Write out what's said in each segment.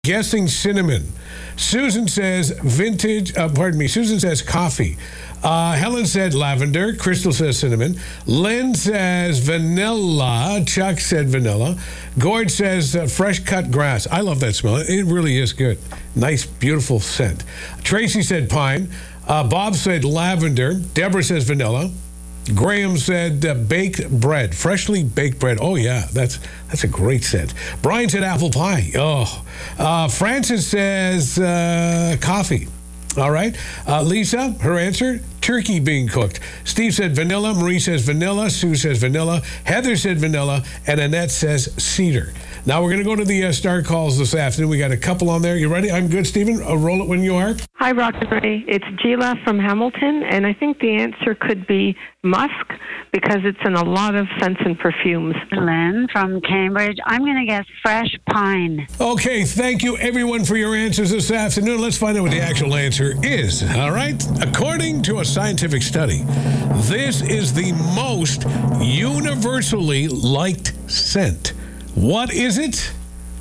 Guessing cinnamon. Susan says Susan says coffee. Helen said lavender. Crystal says cinnamon. Lynn says vanilla. Chuck said vanilla. Gord says fresh cut grass. I love that smell. It really is good. Nice, beautiful scent. Tracy said pine. Bob said lavender. Deborah says vanilla. Graham said baked bread, freshly baked bread. Oh, yeah, that's a great scent. Brian said apple pie. Oh, Francis says coffee. All right. Lisa, her answer, turkey being cooked. Steve said vanilla. Marie says vanilla. Sue says vanilla. Heather said vanilla. And Annette says cedar. Now we're going to go to the star calls this afternoon. We got a couple on there. You ready? I'm good, Stephen. Roll it when you are. Hi, Rock and Ray. It's Gila from Hamilton, and I think the answer could be musk because it's in a lot of scents and perfumes. Lynn from Cambridge. I'm going to guess fresh pine. Okay, thank you, everyone, for your answers this afternoon. Let's find out what the actual answer is. All right? According to a scientific study, this is the most universally liked scent. What is it?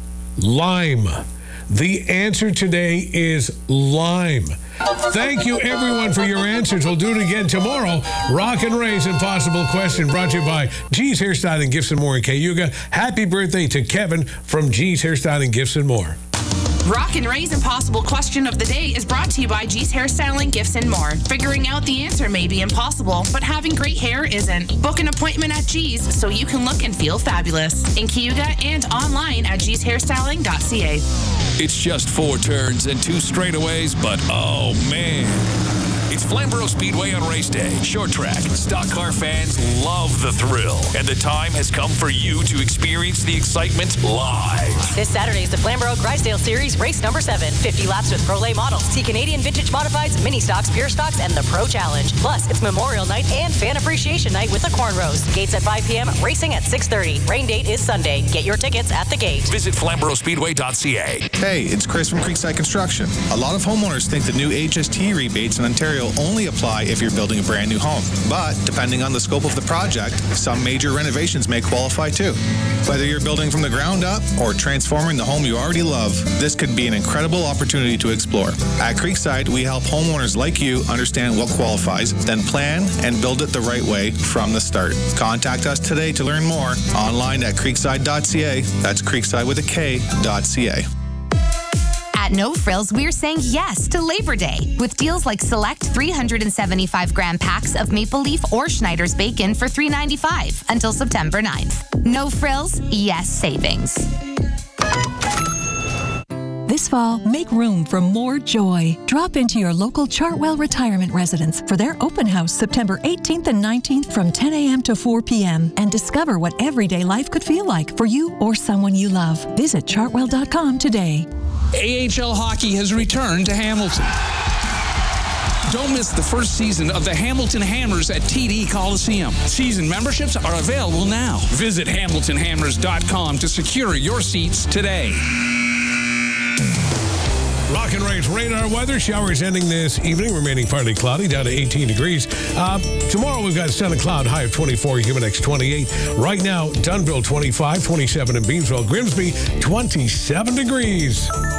Lime. The answer today is lime. Thank you, everyone, for your answers. We'll do it again tomorrow. Rock and Ray's Impossible Question brought to you by G's Hairstyling, Gifts and More in Cayuga. Happy birthday to Kevin from G's Hairstyling, Gifts and More. Rock and Ray's Impossible Question of the Day is brought to you by G's Hairstyling, Gifts and More. Figuring out the answer may be impossible, but having great hair isn't. Book an appointment at G's so you can look and feel fabulous. In Cayuga and online at gshairstyling.ca. It's just 4 turns and 2 straightaways, but oh man. It's Flamborough Speedway on race day. Short track. Stock car fans love the thrill. And the time has come for you to experience the excitement live. This Saturday is the Flamborough Grisdale Series, race number 7. 50 laps with Pro Lay models. See Canadian Vintage Modifieds, Mini Stocks, Pure Stocks, and the Pro Challenge. Plus, it's Memorial Night and Fan Appreciation Night with the Cornrows. Gates at 5 p.m., racing at 6:30. Rain date is Sunday. Get your tickets at the gate. Visit FlamboroughSpeedway.ca. Hey, it's Chris from Creekside Construction. A lot of homeowners think the new HST rebates in Ontario only apply if you're building a brand new home. But depending on the scope of the project, some major renovations may qualify too. Whether you're building from the ground up or transforming the home you already love, this could be an incredible opportunity to explore. At Creekside, we help homeowners like you understand what qualifies, then plan and build it the right way from the start. Contact us today to learn more online at creekside.ca. That's creekside with a K.ca. At No Frills, we're saying yes to Labor Day with deals like select 375-gram packs of Maple Leaf or Schneider's bacon for $3.95 until September 9th. No Frills, yes savings. This fall, make room for more joy. Drop into your local Chartwell Retirement Residence for their open house September 18th and 19th from 10 a.m. to 4 p.m. and discover what everyday life could feel like for you or someone you love. Visit chartwell.com today. AHL hockey has returned to Hamilton. Don't miss the first season of the Hamilton Hammers at TD Coliseum. Season memberships are available now. Visit hamiltonhammers.com to secure your seats today. Rock and Ray's radar weather. Showers ending this evening, remaining partly cloudy, down to 18 degrees. Tomorrow we've got sun and cloud, high of 24, humid X 28. Right now, Dunnville 25, 27 in Beamsville, Grimsby 27 degrees.